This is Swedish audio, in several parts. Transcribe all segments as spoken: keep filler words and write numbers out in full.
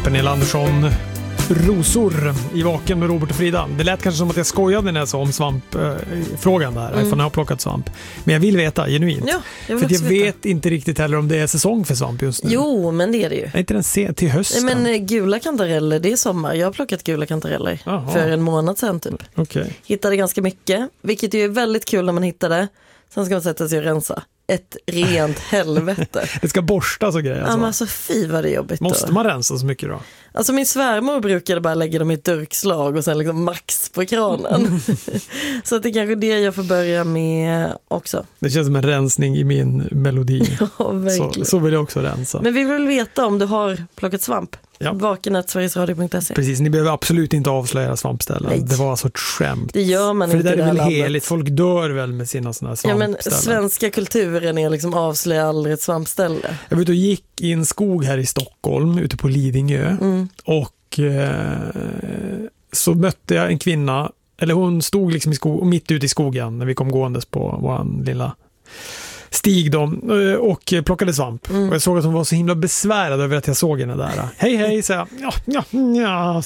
Pernilla Andersson, Rosor i Vaken med Robert och Frida. Det lät kanske som att jag skojade när jag sa om svampfrågan där, mm. ifall jag har plockat svamp. Men jag vill veta, genuint. Ja, jag för jag veta. vet inte riktigt heller om det är säsong för svamp just nu. Jo, men det är det ju. Är inte den sen till hösten? Nej, men gula kantareller, det är sommar. Jag har plockat gula kantareller Aha. för en månad sedan typ. Okay. Hittade ganska mycket, vilket är väldigt kul när man hittar det. Sen ska man sätta sig och rensa. Ett rent helvete. Det ska borstas och grejer. Ja, Alltså. men alltså fy vad det är jobbigt. Måste då. man rensa så mycket då? Alltså min svärmor brukade bara lägga dem i ett durkslag och sen liksom max på kranen. Mm. Så att det är kanske det jag får börja med också. Det känns som en rensning i min melodi. Ja, verkligen. Så, så vill jag också rensa. Men vi vill veta om du har plockat svamp. Ja. vaken at sverigesradio punkt se. Precis, ni behöver absolut inte avslöja svampställen. Nej. Det var alltså ett skämt. Det gör man För inte. det där är väl landet. heligt. Folk dör väl med sina sådana här svampställen. Ja, men svenska kulturen är liksom avslöja aldrig ett svampställe. Jag var ute och gick i en skog här i Stockholm, ute på Lidingö. Mm. Och eh, så mötte jag en kvinna, eller hon stod liksom i skog, mitt ute i skogen när vi kom gåendes på vår lilla stig då, och plockade svamp. Mm. Och jag såg att hon var så himla besvärad över att jag såg henne där. Hej hej, sa jag. Ja, ja, ja.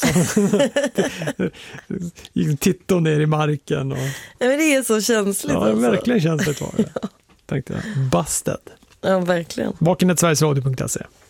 Tittade hon ner i marken. Och... Ja, men det är så känsligt. Ja, alltså. verkligen känsligt var det. Ja. Tänkte jag. Busted. Ja, verkligen. vaken at sverigesradio punkt se.